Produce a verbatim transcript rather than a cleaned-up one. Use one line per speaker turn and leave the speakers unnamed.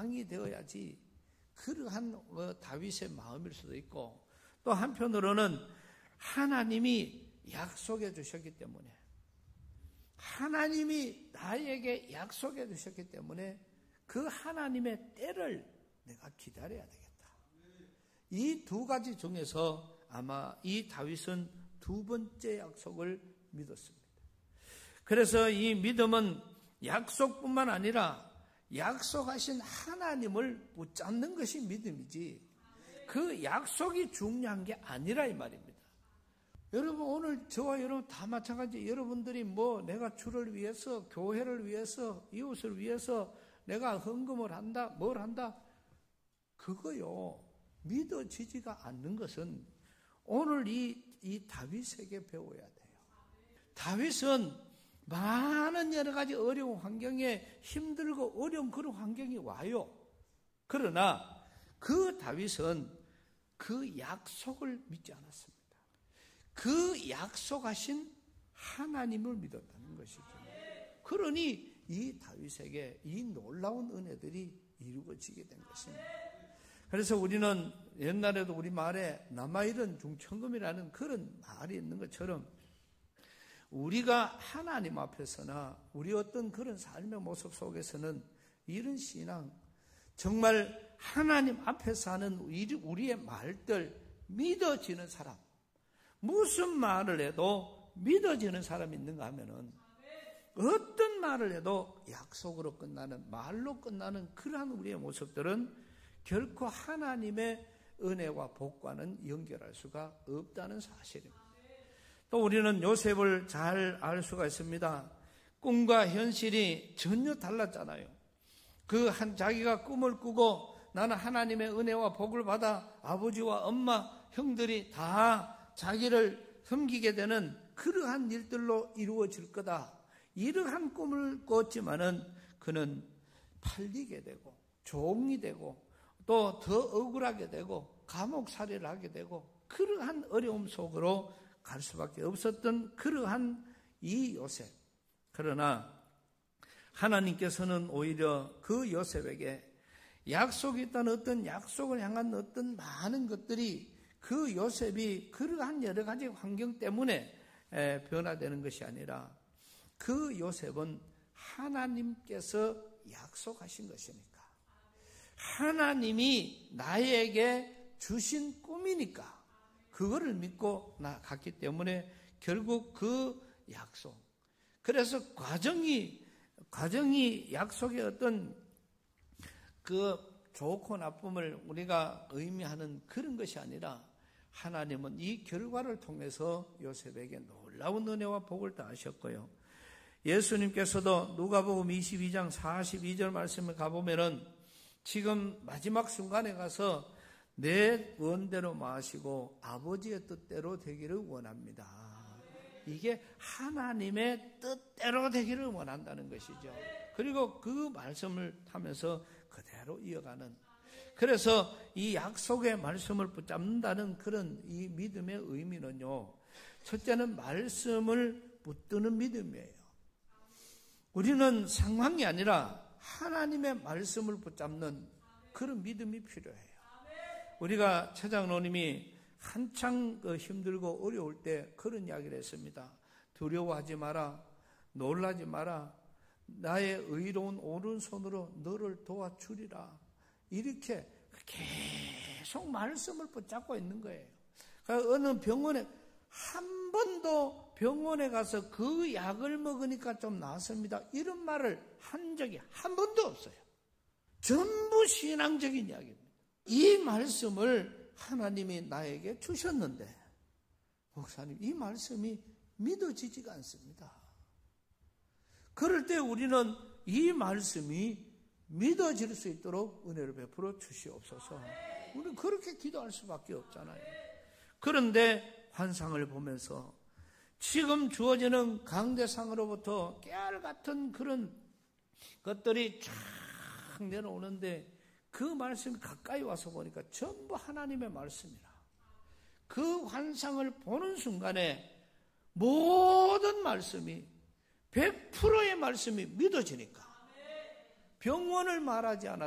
왕이 되어야지 그러한 다윗의 마음일 수도 있고, 또 한편으로는 하나님이 약속해 주셨기 때문에, 하나님이 나에게 약속해 주셨기 때문에 그 하나님의 때를 내가 기다려야 되겠다. 이 두 가지 중에서 아마 이 다윗은 두 번째 약속을 믿었습니다. 그래서 이 믿음은 약속뿐만 아니라 약속하신 하나님을 붙잡는 것이 믿음이지, 그 약속이 중요한 게 아니라 이 말입니다. 여러분, 오늘 저와 여러분 다 마찬가지. 여러분들이 뭐 내가 주를 위해서, 교회를 위해서, 이웃을 위해서 내가 헌금을 한다, 뭘 한다, 그거요 믿어지지가 않는 것은 오늘 이, 이 다윗에게 배워야 돼요. 다윗은 많은 여러 가지 어려운 환경에, 힘들고 어려운 그런 환경이 와요. 그러나 그 다윗은 그 약속을 믿지 않았습니다. 그 약속하신 하나님을 믿었다는 것이죠. 그러니 이 다윗에게 이 놀라운 은혜들이 이루어지게 된 것입니다. 그래서 우리는 옛날에도 우리 말에 남아일은 중천금이라는 그런 말이 있는 것처럼, 우리가 하나님 앞에서나 우리 어떤 그런 삶의 모습 속에서는 이런 신앙, 정말 하나님 앞에서 하는 우리의 말들 믿어지는 사람, 무슨 말을 해도 믿어지는 사람이 있는가 하면은 어떤 말을 해도 약속으로 끝나는, 말로 끝나는 그러한 우리의 모습들은 결코 하나님의 은혜와 복과는 연결할 수가 없다는 사실입니다. 또 우리는 요셉을 잘 알 수가 있습니다. 꿈과 현실이 전혀 달랐잖아요. 그 한 자기가 꿈을 꾸고 나는 하나님의 은혜와 복을 받아 아버지와 엄마, 형들이 다 자기를 섬기게 되는 그러한 일들로 이루어질 거다, 이러한 꿈을 꿨지만은 그는 팔리게 되고 종이 되고 또 더 억울하게 되고 감옥살이를 하게 되고 그러한 어려움 속으로 갈 수밖에 없었던 그러한 이 요셉. 그러나 하나님께서는 오히려 그 요셉에게 약속이 있다는 어떤 약속을 향한 어떤 많은 것들이 그 요셉이 그러한 여러 가지 환경 때문에 변화되는 것이 아니라 그 요셉은 하나님께서 약속하신 것이니까, 하나님이 나에게 주신 꿈이니까 그거를 믿고 나갔기 때문에 결국 그 약속, 그래서 과정이 과정이 약속의 어떤 그 좋고 나쁨을 우리가 의미하는 그런 것이 아니라 하나님은 이 결과를 통해서 요셉에게 놀라운 은혜와 복을 다하셨고요. 예수님께서도 누가복음 이십이 장 사십이 절 말씀을 가보면은 지금 마지막 순간에 가서 내 원대로 마시고 아버지의 뜻대로 되기를 원합니다. 이게 하나님의 뜻대로 되기를 원한다는 것이죠. 그리고 그 말씀을 하면서 그대로 이어가는, 그래서 이 약속의 말씀을 붙잡는다는 그런 이 믿음의 의미는요, 첫째는 말씀을 붙드는 믿음이에요. 우리는 상황이 아니라 하나님의 말씀을 붙잡는 그런 믿음이 필요해요. 우리가 최장로님이 한창 힘들고 어려울 때 그런 이야기를 했습니다. 두려워하지 마라, 놀라지 마라, 나의 의로운 오른손으로 너를 도와주리라. 이렇게 계속 말씀을 붙잡고 있는 거예요. 그러니까 어느 병원에 한 번도 병원에 가서 그 약을 먹으니까 좀 나았습니다, 이런 말을 한 적이 한 번도 없어요. 전부 신앙적인 이야기입니다. 이 말씀을 하나님이 나에게 주셨는데 목사님, 이 말씀이 믿어지지가 않습니다. 그럴 때 우리는 이 말씀이 믿어질 수 있도록 은혜를 베풀어 주시옵소서. 우리는 그렇게 기도할 수밖에 없잖아요. 그런데 환상을 보면서 지금 주어지는 강대상으로부터 깨알 같은 그런 것들이 쫙 내려오는데 그 말씀이 가까이 와서 보니까 전부 하나님의 말씀이라. 그 환상을 보는 순간에 모든 말씀이 백 퍼센트의 말씀이 믿어지니까 병원을 말하지 않아